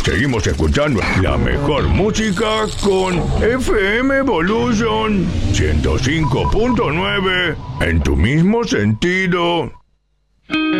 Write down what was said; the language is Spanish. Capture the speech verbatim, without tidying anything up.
Seguimos escuchando la mejor música con F M Evolution ciento cinco punto nueve en tu mismo sentido.